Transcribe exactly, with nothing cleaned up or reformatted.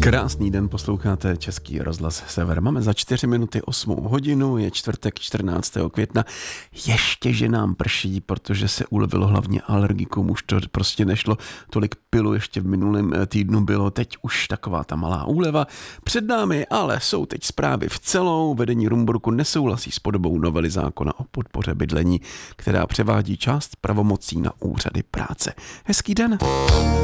Krásný den, posloucháte Český rozhlas Sever. Máme za čtyři minuty osmou hodinu, je čtvrtek čtrnáctého května. Ještě, že nám prší, protože se ulevilo hlavně alergikům, už to prostě nešlo. Tolik pilu ještě v minulém týdnu bylo, teď už taková ta malá úleva. Před námi ale jsou teď zprávy v celou. Vedení Rumburku nesouhlasí s podobou novely zákona o podpoře bydlení, která převádí část pravomocí na úřady práce. Hezký den.